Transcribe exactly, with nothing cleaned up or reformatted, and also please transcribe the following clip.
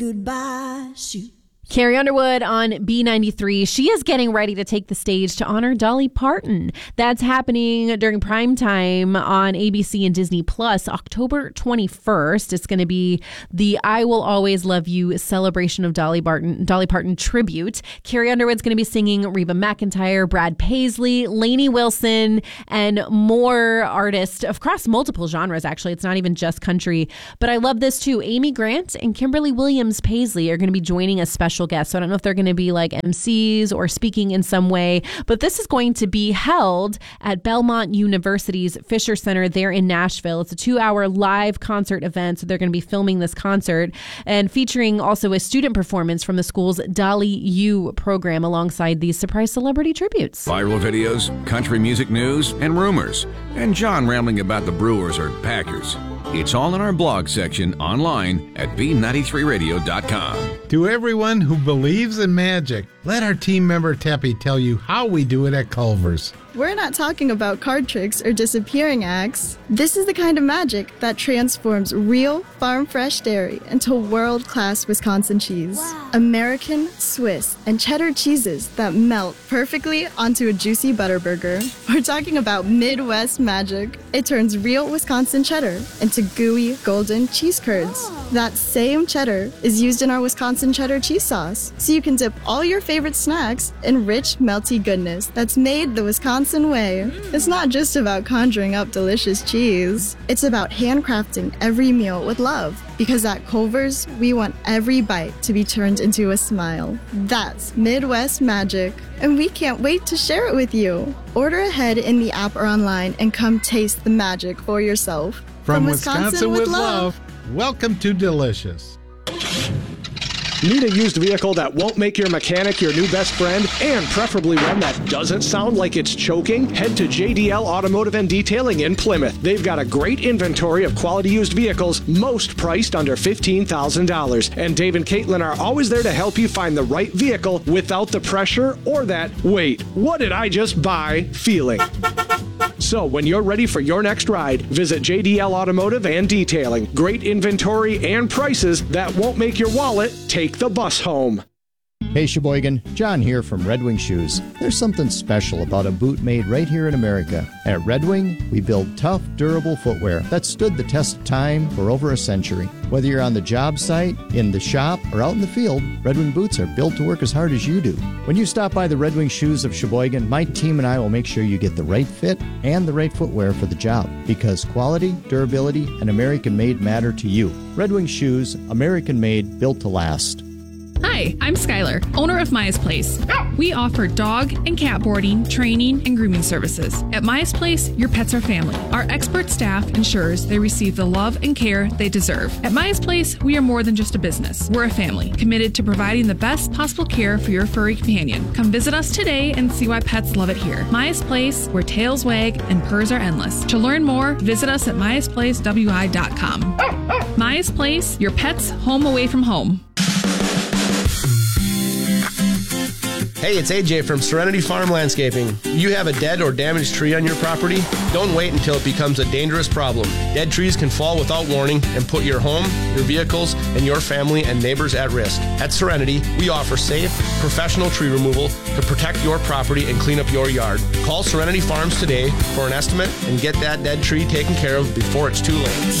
goodbye shoot. Carrie Underwood on B ninety-three. She is getting ready to take the stage to honor Dolly Parton. That's happening during prime time on A B C and Disney Plus, October twenty-first. It's going to be the I Will Always Love You celebration of Dolly Parton, Dolly Parton tribute. Carrie Underwood's going to be singing Reba McEntire, Brad Paisley, Lainey Wilson, and more artists across multiple genres, actually. It's not even just country. But I love this too. Amy Grant and Kimberly Williams Paisley are going to be joining a special guests. So I don't know if they're going to be like M Cs or speaking in some way, but this is going to be held at Belmont University's Fisher Center there in Nashville. It's a two-hour live concert event, so they're going to be filming this concert and featuring also a student performance from the school's Dolly U program alongside these surprise celebrity tributes. Viral videos, country music news, and rumors. And John rambling about the Brewers or Packers. It's all in our blog section online at B ninety-three radio dot com. To everyone who believes in magic, let our team member Teppy tell you how we do it at Culver's. We're not talking about card tricks or disappearing acts. This is the kind of magic that transforms real, farm-fresh dairy into world-class Wisconsin cheese. Wow. American, Swiss, and cheddar cheeses that melt perfectly onto a juicy butter burger. We're talking about Midwest magic. It turns real Wisconsin cheddar into gooey, golden cheese curds. Oh. That same cheddar is used in our Wisconsin cheddar cheese sauce, so you can dip all your favorite snacks in rich, melty goodness that's made the Wisconsin way. It's not just about conjuring up delicious cheese. It's about handcrafting every meal with love. Because at Culver's, we want every bite to be turned into a smile. That's Midwest magic. And we can't wait to share it with you. Order ahead in the app or online and come taste the magic for yourself. From, From Wisconsin, Wisconsin with, with love, love, welcome to Delicious. Need a used vehicle that won't make your mechanic your new best friend, and preferably one that doesn't sound like it's choking? Head to J D L Automotive and Detailing in Plymouth. They've got a great inventory of quality used vehicles, most priced under fifteen thousand dollars. And Dave and Caitlin are always there to help you find the right vehicle without the pressure or that, wait, what did I just buy feeling. So when you're ready for your next ride, visit J D L Automotive and Detailing. Great inventory and prices that won't make your wallet take the bus home. Hey Sheboygan, John here from Red Wing Shoes. There's something special about a boot made right here in America. At Red Wing, we build tough, durable footwear that stood the test of time for over a century. Whether you're on the job site, in the shop, or out in the field, Red Wing boots are built to work as hard as you do. When you stop by the Red Wing Shoes of Sheboygan, my team and I will make sure you get the right fit and the right footwear for the job. Because quality, durability, and American-made matter to you. Red Wing Shoes, American-made, built to last. Hi, I'm Skylar, owner of Maya's Place. We offer dog and cat boarding, training, and grooming services. At Maya's Place, your pets are family. Our expert staff ensures they receive the love and care they deserve. At Maya's Place, we are more than just a business. We're a family, committed to providing the best possible care for your furry companion. Come visit us today and see why pets love it here. Maya's Place, where tails wag and purrs are endless. To learn more, visit us at myas place w i dot com. Maya's Place, your pet's home away from home. Hey, it's A J from Serenity Farm Landscaping. You have a dead or damaged tree on your property? Don't wait until it becomes a dangerous problem. Dead trees can fall without warning and put your home, your vehicles, and your family and neighbors at risk. At Serenity, we offer safe, professional tree removal to protect your property and clean up your yard. Call Serenity Farms today for an estimate and get that dead tree taken care of before it's too late.